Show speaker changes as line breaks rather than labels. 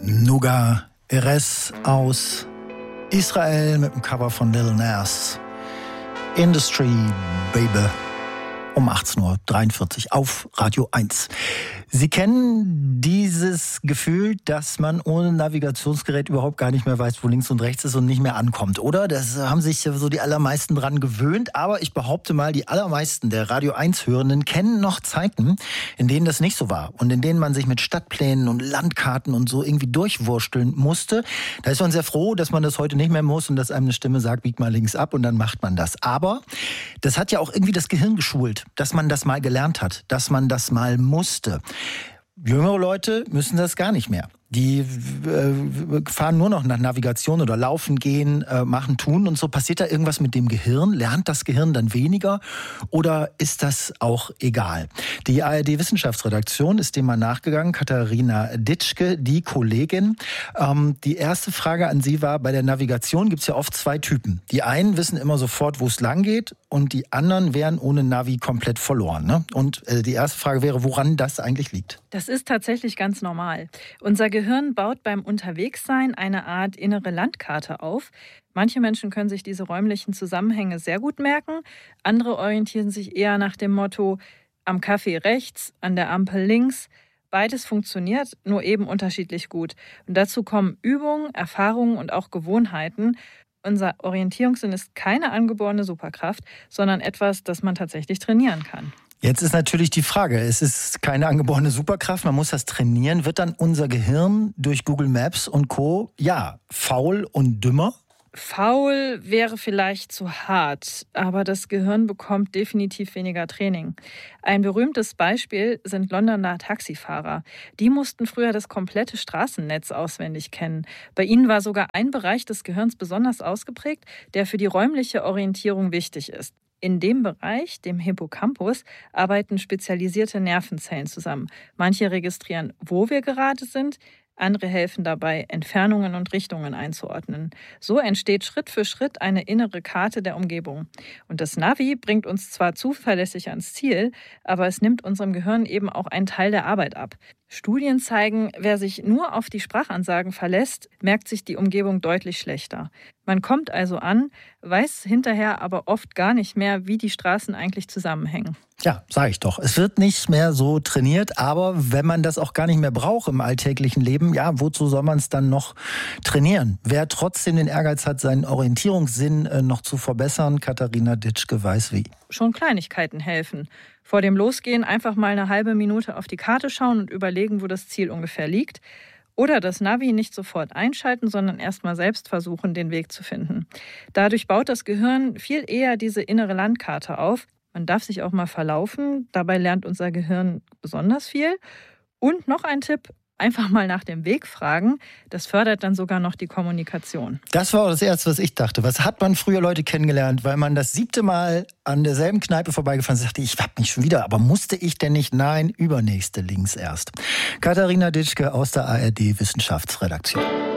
Nuga Erez aus Israel mit dem Cover von Lil Nas. Industry Baby. Um 18.43 Uhr auf Radio 1. Sie kennen dieses Gefühl, dass man ohne Navigationsgerät überhaupt gar nicht mehr weiß, wo links und rechts ist und nicht mehr ankommt, oder? Das haben sich so die allermeisten dran gewöhnt. Aber ich behaupte mal, die allermeisten der Radio 1-Hörenden kennen noch Zeiten, in denen das nicht so war. Und in denen man sich mit Stadtplänen und Landkarten und so irgendwie durchwursteln musste. Da ist man sehr froh, dass man das heute nicht mehr muss und dass einem eine Stimme sagt, bieg mal links ab und dann macht man das. Aber das hat ja auch irgendwie das Gehirn geschult, dass man das mal gelernt hat, dass man das mal musste. Jüngere Leute müssen das gar nicht mehr. Die fahren nur noch nach Navigation oder laufen, gehen, machen, tun und so. Passiert da irgendwas mit dem Gehirn? Lernt das Gehirn dann weniger oder ist das auch egal? Die ARD-Wissenschaftsredaktion ist dem mal nachgegangen. Katharina Ditschke, die Kollegin. Die erste Frage an Sie war, bei der Navigation gibt es ja oft zwei Typen. Die einen wissen immer sofort, wo es lang geht und die anderen wären ohne Navi komplett verloren. Ne? Und die erste Frage wäre, woran das eigentlich liegt.
Das ist tatsächlich ganz normal. Unser Gehirn baut beim Unterwegssein eine Art innere Landkarte auf. Manche Menschen können sich diese räumlichen Zusammenhänge sehr gut merken. Andere orientieren sich eher nach dem Motto, am Café rechts, an der Ampel links. Beides funktioniert, nur eben unterschiedlich gut. Und dazu kommen Übungen, Erfahrungen und auch Gewohnheiten. Unser Orientierungssinn ist keine angeborene Superkraft, sondern etwas, das man tatsächlich trainieren kann.
Jetzt ist natürlich die Frage, es ist keine angeborene Superkraft, man muss das trainieren. Wird dann unser Gehirn durch Google Maps und Co. faul und dümmer?
Faul wäre vielleicht zu hart, aber das Gehirn bekommt definitiv weniger Training. Ein berühmtes Beispiel sind Londoner Taxifahrer. Die mussten früher das komplette Straßennetz auswendig kennen. Bei ihnen war sogar ein Bereich des Gehirns besonders ausgeprägt, der für die räumliche Orientierung wichtig ist. In dem Bereich, dem Hippocampus, arbeiten spezialisierte Nervenzellen zusammen. Manche registrieren, wo wir gerade sind, andere helfen dabei, Entfernungen und Richtungen einzuordnen. So entsteht Schritt für Schritt eine innere Karte der Umgebung. Und das Navi bringt uns zwar zuverlässig ans Ziel, aber es nimmt unserem Gehirn eben auch einen Teil der Arbeit ab. Studien zeigen, wer sich nur auf die Sprachansagen verlässt, merkt sich die Umgebung deutlich schlechter. Man kommt also an, weiß hinterher aber oft gar nicht mehr, wie die Straßen eigentlich zusammenhängen.
Ja, sage ich doch. Es wird nicht mehr so trainiert, aber wenn man das auch gar nicht mehr braucht im alltäglichen Leben, wozu soll man es dann noch trainieren? Wer trotzdem den Ehrgeiz hat, seinen Orientierungssinn noch zu verbessern, Katharina Ditschke weiß wie.
Schon Kleinigkeiten helfen. Vor dem Losgehen einfach mal eine halbe Minute auf die Karte schauen und überlegen, wo das Ziel ungefähr liegt. Oder das Navi nicht sofort einschalten, sondern erst mal selbst versuchen, den Weg zu finden. Dadurch baut das Gehirn viel eher diese innere Landkarte auf. Man darf sich auch mal verlaufen, dabei lernt unser Gehirn besonders viel. Und noch ein Tipp, einfach mal nach dem Weg fragen, das fördert dann sogar noch die Kommunikation.
Das war auch das Erste, was ich dachte. Was hat man früher Leute kennengelernt, weil man das 7. Mal an derselben Kneipe vorbeigefahren ist, dachte ich hab mich schon wieder, aber musste ich denn nicht? Nein, übernächste links erst. Katharina Ditschke aus der ARD Wissenschaftsredaktion.